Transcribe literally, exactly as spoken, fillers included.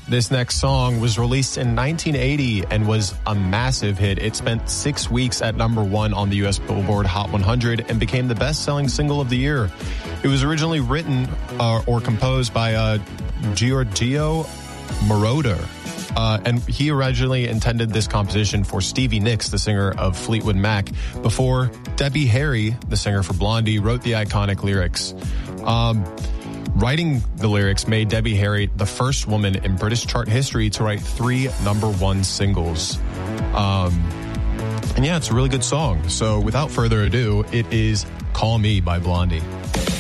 This next song was released in nineteen eighty and was a massive hit. It spent six weeks at number one on the U S Billboard Hot one hundred and became the best-selling single of the year. It was originally written uh, or composed by uh, Giorgio Moroder. Uh, and he originally intended this composition for Stevie Nicks, the singer of Fleetwood Mac, before Debbie Harry, the singer for Blondie, wrote the iconic lyrics. Um, writing the lyrics made Debbie Harry the first woman in British chart history to write three number one singles. Um, and yeah, it's a really good song. So without further ado, it is Call Me by Blondie.